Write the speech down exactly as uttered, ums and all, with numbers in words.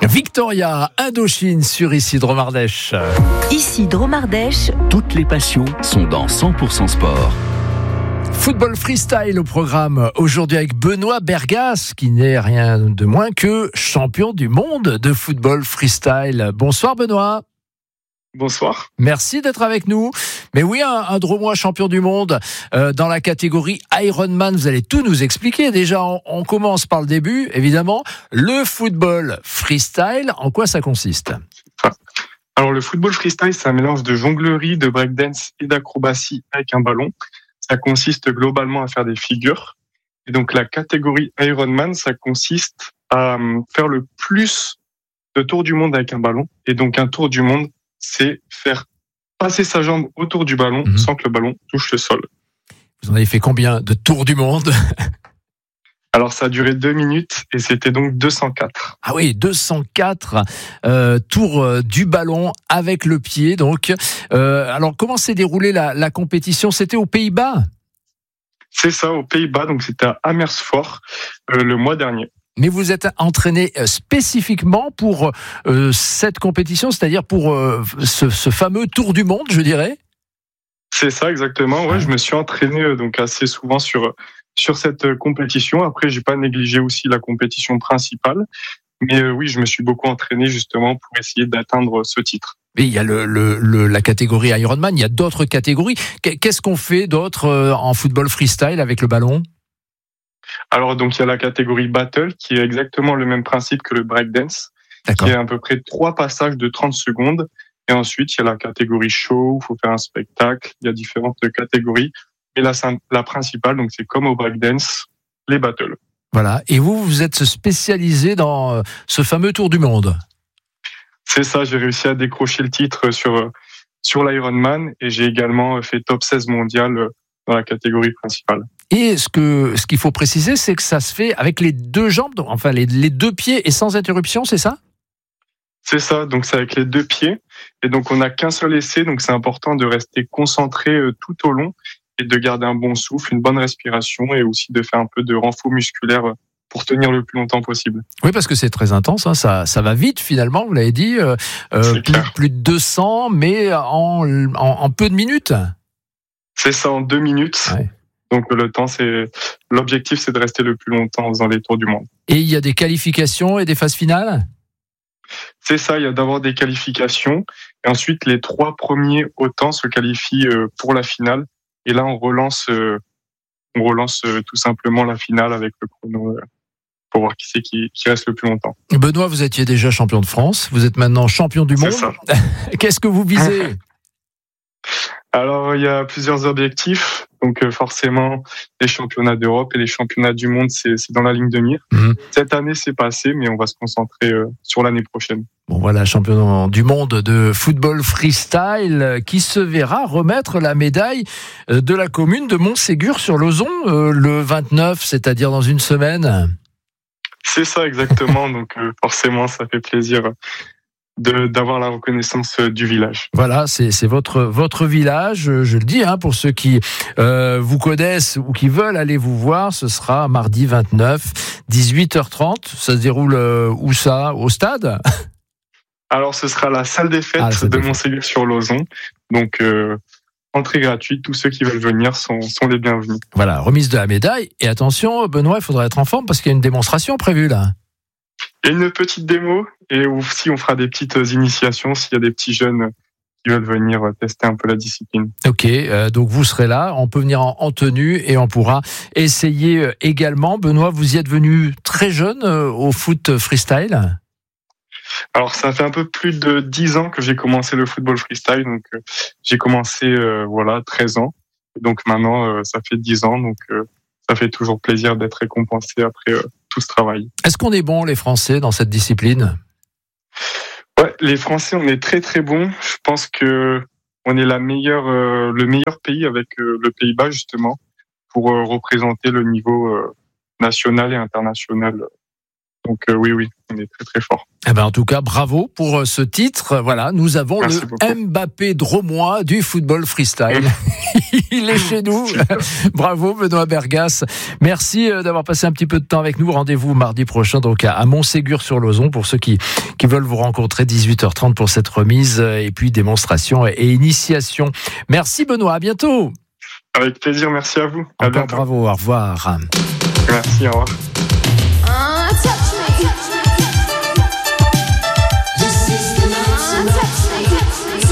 Victoria, Indochine sur Ici Dromardèche. Ici Dromardèche. Toutes les passions sont dans cent pour cent sport. Football freestyle au programme aujourd'hui avec Benoît Bergas, qui n'est rien de moins que champion du monde de football freestyle. Bonsoir Benoît. Bonsoir. Merci d'être avec nous. Mais oui, un, un Dromois champion du monde euh, dans la catégorie Ironman. Vous allez tout nous expliquer. Déjà, on, on commence par le début, évidemment. Le football freestyle, en quoi ça consiste ? Alors, le football freestyle, c'est un mélange de jonglerie, de breakdance et d'acrobatie avec un ballon. Ça consiste globalement à faire des figures. Et donc, la catégorie Ironman, ça consiste à faire le plus de tours du monde avec un ballon. Et donc, un tour du monde, c'est faire passer sa jambe autour du ballon mmh. sans que le ballon touche le sol. Vous en avez fait combien de tours du monde ? Alors, ça a duré deux minutes et c'était donc deux cent quatre. Ah oui, deux cent quatre euh, tours euh, du ballon avec le pied. Donc, euh, alors, comment s'est déroulée la, la compétition ? C'était aux Pays-Bas ? C'est ça, aux Pays-Bas. Donc, c'était à Amersfoort euh, le mois dernier. Mais vous êtes entraîné spécifiquement pour euh, cette compétition, c'est-à-dire pour euh, ce, ce fameux tour du monde, je dirais ? C'est ça, exactement. Ouais, je me suis entraîné donc assez souvent sur sur cette compétition. Après, j'ai pas négligé aussi la compétition principale, mais euh, oui, je me suis beaucoup entraîné justement pour essayer d'atteindre ce titre. Mais il y a le, le, le, la catégorie Ironman, il y a d'autres catégories. Qu'est-ce qu'on fait d'autre en football freestyle avec le ballon ? Alors, donc, il y a la catégorie Battle, qui est exactement le même principe que le breakdance, qui est à peu près trois passages de trente secondes. Et ensuite, il y a la catégorie Show, il faut faire un spectacle. Il y a différentes catégories. Et la, la principale, donc, c'est comme au breakdance, les battles. Voilà. Et vous, vous êtes spécialisé dans ce fameux tour du monde. C'est ça. J'ai réussi à décrocher le titre sur, sur l'Ironman. Et j'ai également fait top seize mondial dans la catégorie principale. Et ce que ce qu'il faut préciser, c'est que ça se fait avec les deux jambes, enfin les, les deux pieds et sans interruption, c'est ça ? C'est ça, donc c'est avec les deux pieds. Et donc on n'a qu'un seul essai, donc c'est important de rester concentré tout au long et de garder un bon souffle, une bonne respiration et aussi de faire un peu de renfort musculaire pour tenir le plus longtemps possible. Oui, parce que c'est très intense, hein, ça, ça va vite finalement, vous l'avez dit, euh, euh, plus, plus de deux cents, mais en, en, en peu de minutes. C'est ça, en deux minutes. Ouais. Donc le temps, c'est l'objectif, c'est de rester le plus longtemps dans les tours du monde. Et il y a des qualifications et des phases finales ? C'est ça, il y a d'abord des qualifications et ensuite les trois premiers au temps se qualifient pour la finale. Et là, on relance, on relance tout simplement la finale avec le chrono pour voir qui c'est qui, qui reste le plus longtemps. Benoît, vous étiez déjà champion de France, vous êtes maintenant champion du monde. C'est ça. Qu'est-ce que vous visez ? Alors, il y a plusieurs objectifs. Donc, forcément, les championnats d'Europe et les championnats du monde, c'est, c'est dans la ligne de mire. Mmh. Cette année, c'est passé, mais on va se concentrer sur l'année prochaine. Bon, voilà, champion du monde de football freestyle qui se verra remettre la médaille de la commune de Montségur sur l'Ozon le vingt-neuf, c'est-à-dire dans une semaine. C'est ça, exactement. Donc, forcément, ça fait plaisir De, d'avoir la reconnaissance du village. Voilà, c'est, c'est votre, votre village, je le dis, hein, pour ceux qui euh, vous connaissent ou qui veulent aller vous voir, ce sera mardi vingt-neuf, dix-huit heures trente. Ça se déroule euh, où ça ? Au stade ? Alors, ce sera la salle des fêtes ah, de Montségur sur l'Ozon. Donc, euh, entrée gratuite, tous ceux qui veulent venir sont, sont les bienvenus. Voilà, remise de la médaille. Et attention, Benoît, il faudra être en forme parce qu'il y a une démonstration prévue là. Il y a une petite démo et aussi on fera des petites initiations s'il y a des petits jeunes qui veulent venir tester un peu la discipline. Ok, euh, donc vous serez là, on peut venir en, en tenue et on pourra essayer également. Benoît, vous y êtes venu très jeune euh, au foot freestyle ? Alors ça fait un peu plus de dix ans que j'ai commencé le football freestyle, donc euh, j'ai commencé euh, voilà treize ans, et donc maintenant euh, ça fait dix ans, donc euh, ça fait toujours plaisir d'être récompensé après euh, tout ce travail. Est-ce qu'on est bons les Français dans cette discipline ? Ouais, les Français, on est très très bons. Je pense que on est la meilleure, euh, le meilleur pays avec euh, le Pays-Bas justement pour euh, représenter le niveau euh, national et international Donc euh, oui, oui, on est très très fort. Eh ben, en tout cas, bravo pour ce titre. Voilà, nous avons Merci le beaucoup. Mbappé drômois du football freestyle. Il est chez nous. Bravo Benoît Bergas. Merci d'avoir passé un petit peu de temps avec nous. Rendez-vous mardi prochain donc à Montségur-sur-Lauzon pour ceux qui, qui veulent vous rencontrer, dix-huit heures trente pour cette remise et puis démonstration et initiation. Merci Benoît, à bientôt. Avec plaisir, merci à vous. À Encore bientôt. bravo, au revoir. Merci, au revoir.